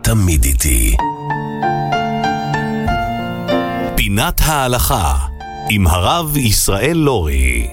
תמיד איתי. פינת ההלכה עם הרב ישראל לורי.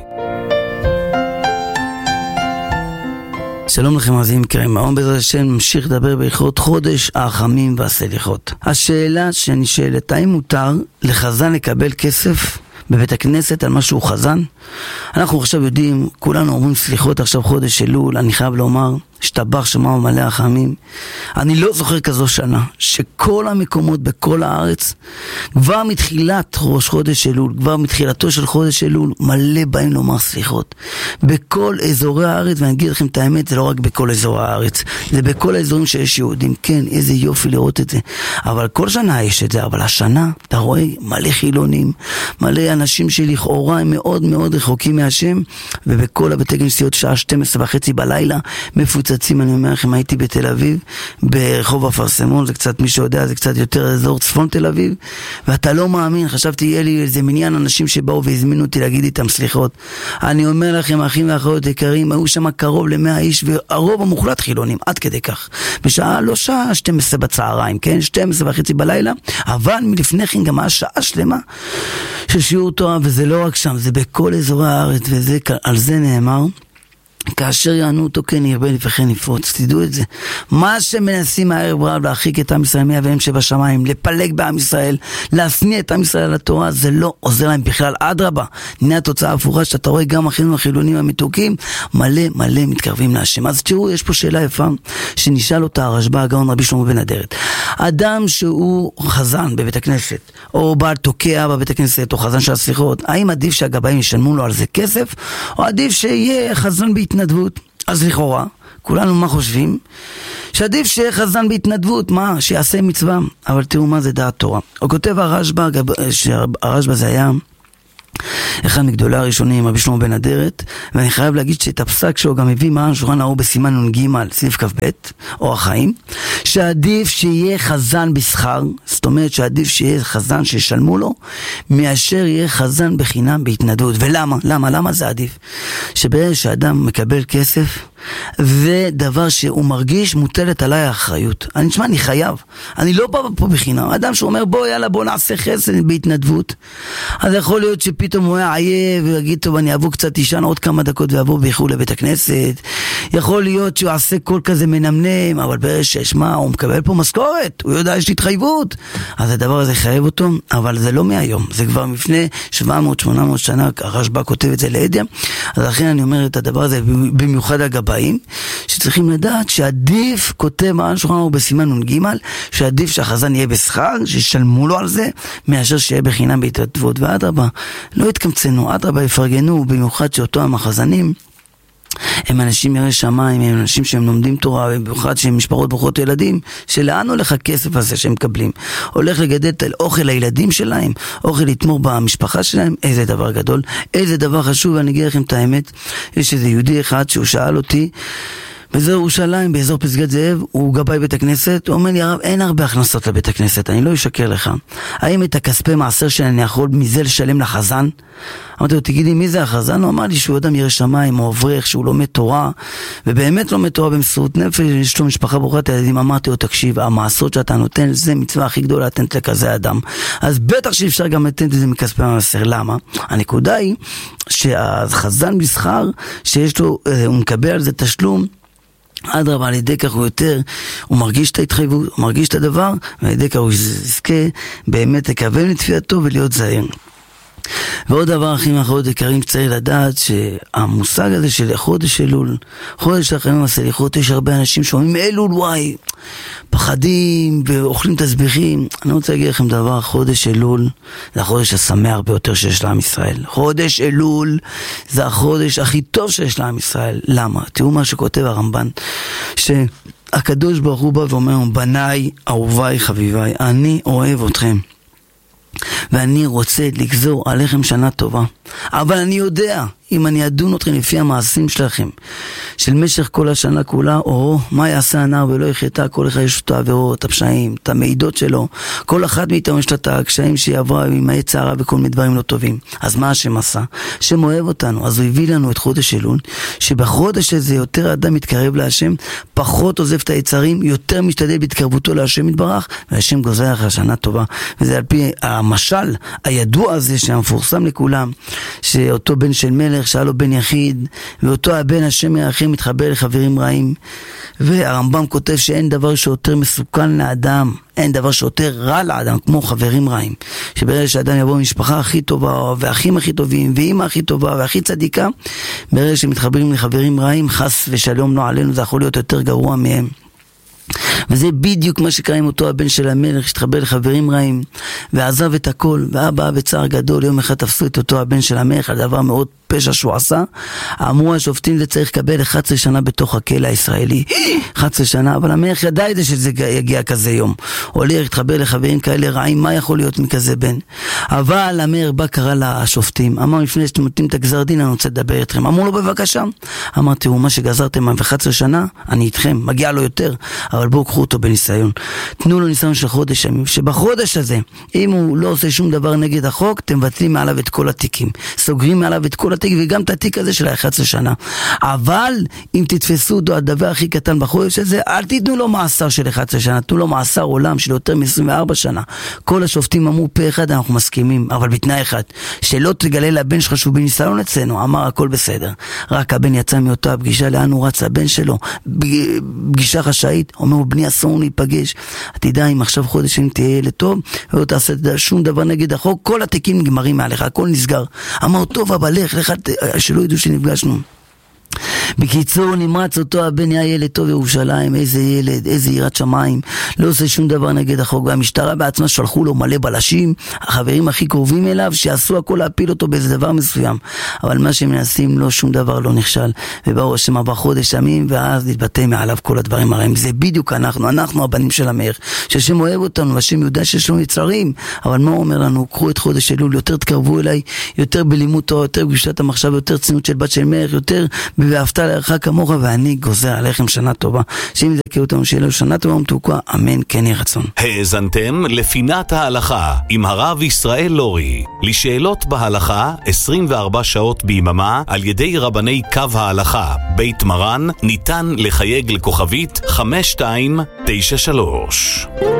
שלום לכם מאזינים יקרים, היום בעזרת השם נמשיך לדבר בהלכות חודש הרחמים והסליחות. השאלה שאני שואלת, האם מותר לחזן לקבל כסף בבית הכנסת על מה שהוא חזן? אנחנו עכשיו יודעים, כולנו אומרים סליחות עכשיו חודש אלול, אני חייב לומר שתבח שמה ומלא רחמים. אני לא זוכר כזו שנה שכל המקומות בכל הארץ כבר מתחילת ראש חודש אלול, כבר מתחילתו של חודש אלול מלא באים לומר סליחות בכל אזורי הארץ. ואני אגיד לכם את האמת, זה לא רק בכל אזורי הארץ, זה בכל האזורים שיש יהודים. כן, איזה יופי לראות את זה, אבל כל שנה יש את זה. אבל השנה אתה רואה מלא חילונים, מלא אנשים שלכאורה הם מאוד מאוד רחוקים מהשם, ובכל הבתי כנסיות שעה 12:30 בלילה מפוצצים. אני אומר לכם, הייתי בתל אביב ברחוב אפרסמון, זה קצת, מי שיודע, זה קצת יותר אזור צפון תל אביב, ואתה לא מאמין, חשבתי יהיה לי איזה מניין אנשים שבאו והזמינו אותי להגיד איתם סליחות. אני אומר לכם, אחים ואחיות יקרים, היו שם קרוב ל100 איש, והרוב המוחלט חילונים, עד כדי כך, בשעה, לא שעה 12 בצהריים, כן, 12:30 בלילה, אבל מלפני כן גם שעה שלמה של שיעור תורה. וזה לא רק שם, זה בכל אזורי הארץ, ועל זה נאמר, כאשר יענו אותו כן ירבה וכן יפרוץ. תדעו את זה. מה שמנסים הערב רב להרחיק את עם ישראל מאביהם שבשמיים, לפלג בעם ישראל, להשניא את עם ישראל על התורה, זה לא עוזר להם בכלל. אדרבה, הנה התוצאה הפוכה שאתה רואה גם אחינו החילונים המתוקים מלא מלא מתקרבים להשם. אז תראו, יש פה שאלה יפה שנשאל אותה הרשב"א הגאון רבי שלמה בן אדרת. אדם שהוא חזן בבית הכנסת, או בעל תוקע בבית הכנסת, או חזן של הסליחות, האם עדיף שהגבאים ישלמו לו על זה כסף, או עדיף שיהיה חזן בהתנדבות? אז לכאורה כולנו מה חושבים? שעדיף שיהיה חזן בהתנדבות, מה? שיעשה מצווה. אבל תראו מה זה דעת תורה. הוא כותב הרשב"א, שהרשב"א זה היה אחד מגדולי הראשונים, רבי שלמה בן אדרת, ואני חייב להגיד שאת הפסק שלו גם הביא מרן שולחן ערוך בסימן נ"ג סעיף כ"ב, אור החיים, שעדיף שיהיה חזן בשכר, זאת אומרת שעדיף שיהיה חזן שישלמו לו, מאשר יהיה חזן בחינם בהתנדבות. ולמה? למה זה עדיף? שברגע שאדם מקבל כסף, ודבר שהוא מרגיש מוטלת עליי האחריות. אני חייב. אני לא בא פה בחינם. אדם שאומר בוא נעשה חסד בהתנדבות, אז יכול להיות שפתאום הוא היה עייב ויגיד טוב אני אבוא קצת תישן עוד כמה דקות ואבוא באיחור לבית הכנסת. יכול להיות שהוא עושה כל כזה מנמנם, אבל ברשע הוא מקבל פה משכורת, הוא יודע יש לי התחייבות, אז הדבר הזה חייב אותו. אבל זה לא מהיום, זה כבר לפני 700-800 שנה הרשב"א כותב את זה לעדיה. אז לכן אני אומר את הדבר הזה במיוחד הגבאים, שצריכים לדעת שעדיף, כותב מרן שולחן ערוך בסימן נ"ג, שעדיף שהחזן יהיה בשכר, שישלמו לו על זה, מאשר שיהיה בחינם בהתנדבות. ואדרבה, לא יתקמצנו, אדרבה יפרגנו, במיוחד שאותם החזנים הם אנשים יראי שמיים, הם אנשים שהם לומדים תורה, ובמיוחד שהם משפחות ברוכות ילדים, שלאן הולך הכסף הזה שהם מקבלים? הולך לגדל אוכל לילדים שלהם, אוכל לתמוך במשפחה שלהם. איזה דבר גדול, איזה דבר חשוב. ואני אגיד לכם את האמת, יש איזה יהודי אחד שהוא שאל אותי באזור ירושלים, באזור פסגת זאב, הוא גבאי בית הכנסת, הוא אומר לי, הרב, אין הרבה הכנסות לבית הכנסת, אני לא אשקר לך. האם את הכספי מעשר שאני יכול מזה לשלם לחזן? אמרתי לו, תגידי, מי זה החזן? הוא אמר לי שהוא אדם ירא שמיים, הוא אברך, שהוא לומד תורה, ובאמת לומד תורה במסירות נפש, יש לו משפחה ברוכת ילדים. אמרתי לו, תקשיב, המעשרות שאתה נותן, זה מצווה הכי גדולה לתת לכזה אדם. אז בטח שאפשר גם לתת את זה מכספי מעשר. למה? הנקודה היא שהחזן בשכר, שיש לו, הוא מקבל על זה תשלום, אדרבה, על ידי כך הוא יותר, הוא מרגיש את ההתחייבות, הוא מרגיש את הדבר, ועל ידי כך הוא יזכה באמת לקבל לתפייתו ולהיות זהיר. ועוד דבר הכי מאחרות יקרים שצריך לדעת, שהמושג הזה של חודש אלול, חודש הרחמים והסליחות, יש הרבה אנשים שאומרים אלול וואי, פחדים ואוכלים תסביכים. אני רוצה להגיד לכם דבר, חודש אלול זה החודש השמח ביותר שיש לעם ישראל. חודש אלול זה החודש הכי טוב שיש לעם ישראל. למה? תראו מה שכותב הרמב"ן, שהקדוש ברוך הוא בא ואומר, בניי, אהוביי, חביביי, אני אוהב אתכם ואני רוצה לגזור עליכם שנה טובה. אבל אני יודע, אם אני אדון אתכם לפי המעשים שלכם, של משך כל השנה כולה, או מה יעשה הנער ולא יחטא, כל אחד יש את העבירות, את הפשעים, את המידות שלו, כל אחד מאיתנו יש לה את הקשיים שיעברה עם העץ הרע וכל מיני דברים לא טובים. אז מה השם עשה? השם אוהב אותנו, אז הוא הביא לנו את חודש אלול, שבחודש הזה יותר אדם מתקרב להשם, פחות עוזב את היצרים, יותר משתדל בהתקרבותו להשם יתברך, והשם גוזר אחרי שנה טובה. וזה על פי המשל הידוע הזה שהמפורסם לכולם, שאותו בן של מלך שהיה לו בן יחיד, ואותו הבן השם ירחם מתחבר לחברים רעים, והרמב"ם כותב שאין דבר שיותר מסוכן לאדם, אין דבר שיותר רע לאדם כמו חברים רעים, שברגע שאדם יבוא ממשפחה הכי טובה ואחים הכי טובים ואמא הכי טובה והכי צדיקה, ברגע שמתחברים לחברים רעים, חס ושלום לא עלינו, זה יכול להיות יותר גרוע מהם. וזה בדיוק מה שקרה עם אותו הבן של המלך שהתחבר לחברים רעים ועזב את הכל, ואבא בצער גדול יום אחד תפסו את אותו הבן של המלך על דבר מאוד פשע שהוא עשה. אמרו השופטים זה צריך לקבל 11 שנה בתוך הכלא הישראלי, 11 שנה, אבל המלך ידע את זה שזה יגיע כזה יום, הולך להתחבר לחברים כאלה רעים, מה יכול להיות מכזה בן? אבל המלך בא קרא לשופטים, אמר לפני שאתם נותנים את הגזר דין אני רוצה לדבר איתכם. אמרו לו בבקשה. אמר תראו מה שגזרתם 11 שנה אני איתכם, מגיע לו יותר, אבל בואו קחו אותו בניסיון, תנו לו ניסיון של חודש ימים, שבחודש הזה אם הוא לא עושה שום דבר נגד החוק אתם מבטלים מעליו את כל התיקים, סוגרים מעליו את כל התיק וגם את התיק הזה של 11 שנה. אבל אם תתפסו אותו הדבר הכי קטן בחודש הזה, אל תיתנו לו מאסר של 11 שנה, תנו לו מאסר עולם של יותר מ-24 שנה. כל השופטים אמרו פה אחד אנחנו מסכימים, אבל בתנאי אחד, שלא תגלה לבן שלך שהוא בניסיון אצלנו. אמר הכל בסדר, רק הבן יצא מאותה פגישה, לאן הוא רץ הבן שלו, פגישה חשאית, אומר בני אסור להיפגש, תדע אם עכשיו חודש אם תהיה ילד טוב ולא תעשה שום דבר נגד החוק, כל התיקים נגמרים מעליך, הכל נסגר. אמר טוב אבל לך שלא ידעו שנפגשנו. בקיצור נמרץ אותו הבן היה ילד טוב ירושלים, איזה ילד, איזה יראת שמיים, לא עושה שום דבר נגד החוק, והמשטרה בעצמה שלחו לו מלא בלשים, החברים הכי קרובים אליו שעשו הכל להפיל אותו באיזה דבר מסוים, אבל מה שהם מנסים לא שום דבר לא נכשל, ובאו השם עבר חודש ימים ואז נתבטא מעליו כל הדברים הרעים. זה בדיוק אנחנו הבנים של המלך, שהשם אוהב אותנו והשם יודע שיש לנו יצרים, אבל מה הוא אומר לנו? קחו את חודש אלול, יותר תקרבו אליי, יותר בלימוד תורה, יותר בגישת המחשב, יותר צניעות של בת של מלך, יותר ואהבת לרעך כמוך, ואני גוזר עליכם שנה טובה, שאם יזכה אותנו שיהיה לנו שנה טובה ומתוקה, אמן כן יהי רצון. האזנתם לפינת ההלכה עם הרב ישראל לורי, לשאלות בהלכה 24 שעות ביממה על ידי רבני קו ההלכה בית מרן, ניתן לחייג לכוכבית 5293.